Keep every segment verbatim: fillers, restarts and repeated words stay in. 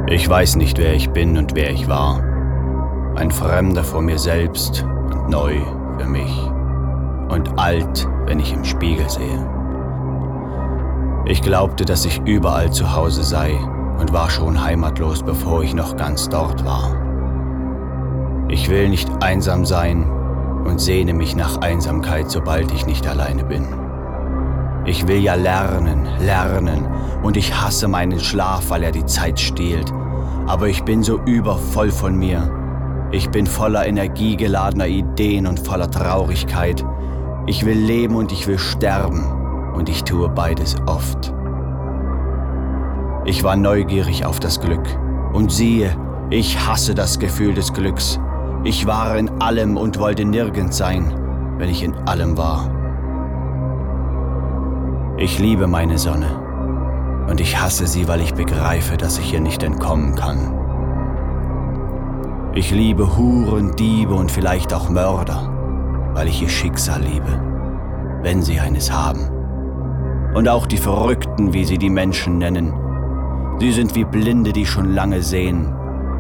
Ich weiß nicht, wer ich bin und wer ich war. Ein Fremder vor mir selbst und neu für mich. Und alt, wenn ich im Spiegel sehe. Ich glaubte, dass ich überall zu Hause sei und war schon heimatlos, bevor ich noch ganz dort war. Ich will nicht einsam sein und sehne mich nach Einsamkeit, sobald ich nicht alleine bin. Ich will ja lernen, lernen und ich hasse meinen Schlaf, weil er die Zeit stiehlt. Aber ich bin so übervoll von mir. Ich bin voller energiegeladener Ideen und voller Traurigkeit. Ich will leben und ich will sterben und ich tue beides oft. Ich war neugierig auf das Glück und siehe, ich hasse das Gefühl des Glücks. Ich war in allem und wollte nirgends sein, wenn ich in allem war. Ich liebe meine Sonne und ich hasse sie, weil ich begreife, dass ich ihr nicht entkommen kann. Ich liebe Huren, Diebe und vielleicht auch Mörder, weil ich ihr Schicksal liebe, wenn sie eines haben. Und auch die Verrückten, wie sie die Menschen nennen. Sie sind wie Blinde, die schon lange sehen.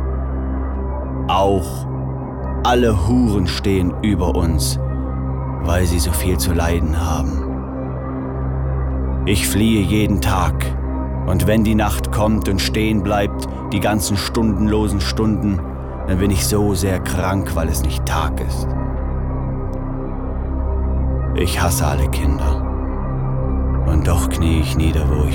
Auch alle Huren stehen über uns, weil sie so viel zu leiden haben. Ich fliehe jeden Tag, und wenn die Nacht kommt und stehen bleibt, die ganzen stundenlosen Stunden, dann bin ich so sehr krank, weil es nicht Tag ist. Ich hasse alle Kinder, und doch knie ich nieder, wo ich